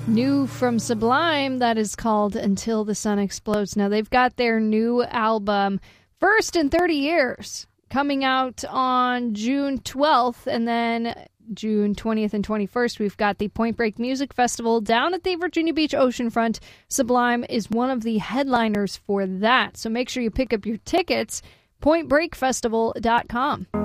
New from Sublime, that is called Until the Sun Explodes. Now, they've got their new album, First in 30 Years, coming out on June 12th, and then June 20th and 21st, we've got the Point Break Music Festival down at the Virginia Beach oceanfront. Sublime is one of the headliners for that, so make sure you pick up your tickets, pointbreakfestival.com.